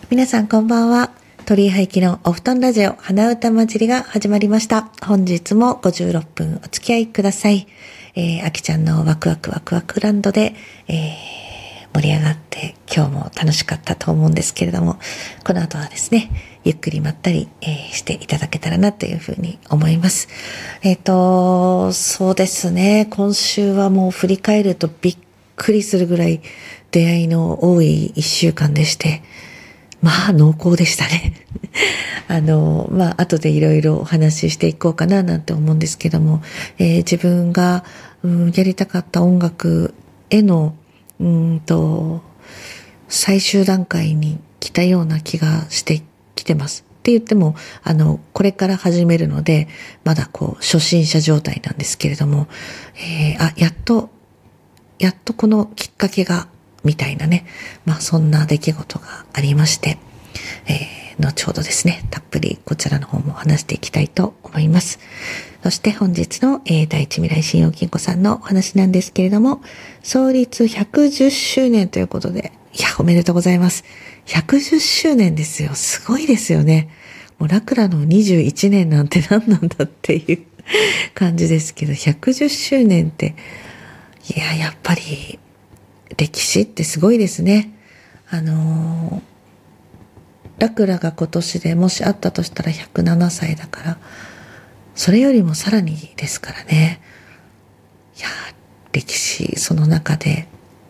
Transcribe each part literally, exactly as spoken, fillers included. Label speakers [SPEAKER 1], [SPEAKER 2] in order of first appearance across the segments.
[SPEAKER 1] 皆さんこんばんは。鳥居廃棄のお布団ラジオ花歌祭りが始まりました。本日もごじゅうろっぷんお付き合いください。えー、あきちゃんのワクワクワクワクランドで、えー、盛り上がって今日も楽しかったと思うんですけれども、この後はですね、ゆっくりまったり、えー、していただけたらなというふうに思います。えっと、そうですね、今週はもう振り返るとびっくりするぐらい出会いの多い一週間でして、まあ濃厚でしたね。あの、まあ後でいろいろお話ししていこうかななんて思うんですけども、えー、自分が、うん、やりたかった音楽への、うんと、最終段階に来たような気がしてきてます。って言っても、あの、これから始めるので、まだこう、初心者状態なんですけれども、えー、あ、やっと、やっとこのきっかけが、みたいなね。まあそんな出来事がありまして、えー、後ほどですね、たっぷりこちらの方も話していきたいと思います。そして本日の、えー、第一未来信用金庫さんのお話なんですけれども、創立ひゃくじゅっしゅうねんということで、いや、おめでとうございます。ひゃくじゅっしゅうねんですよ。すごいですよね。もうラクラのにじゅういちねんなんて何なんだっていう感じですけど、ひゃくじゅっしゅうねんって、いや、やっぱり、歴史ってすごいですね。あのー、ラクラが今年でもしあったとしたらひゃくななさいだから、それよりもさらにですからね。いや、歴史、その中で、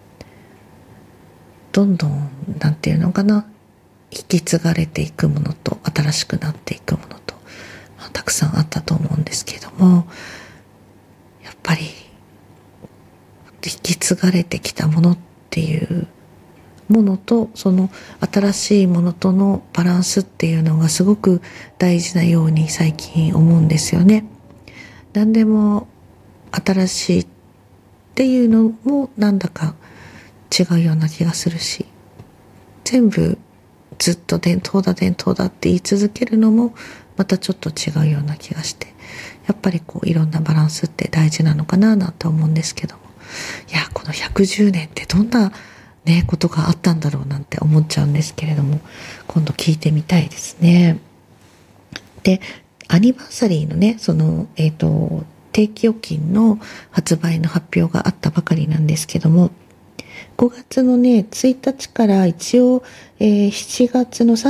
[SPEAKER 1] どんどん、なんていうのかな、引き継がれていくものと、新しくなっていくものと、まあ、たくさんあったと思うんですけども、やっぱり、引き継がれてきたものっていうものとその新しいものとのバランスっていうのがすごく大事なように最近思うんですよね。何でも新しいっていうのもなんだか違うような気がするし、全部ずっと伝統だ伝統だって言い続けるのもまたちょっと違うような気がして、やっぱりこういろんなバランスって大事なのかななんて思うんですけども、いや、このひゃくじゅうねんってどんなね、ことがあったんだろうなんて思っちゃうんですけれども、今度聞いてみたいですね。で、アニバーサリーのね、その、えっと、定期預金の発売の発表があったばかりなんですけども、ごがつのね、ついたちから一応、えー、しちがつの